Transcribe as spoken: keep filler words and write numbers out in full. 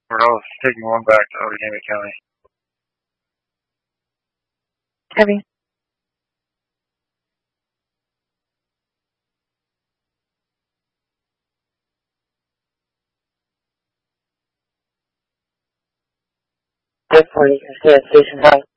We're all taking one back to Outagamie County. Heavy. ten forty, stay at Station High.